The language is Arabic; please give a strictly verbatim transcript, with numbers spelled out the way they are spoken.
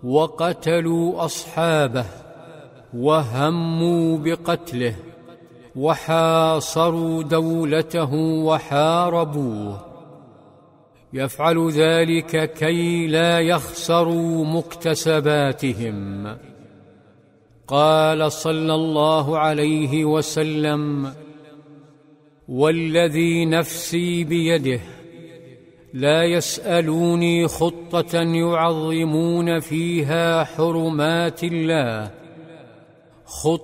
وقتلوا أصحابه وهموا بقتله وحاصروا دولته وحاربوه، يفعل ذلك كي لا يخسروا مكتسباتهم. قال صلى الله عليه وسلم: والذي نفسي بيده لا يسألوني خطة يعظمون فيها حرمات الله، خطة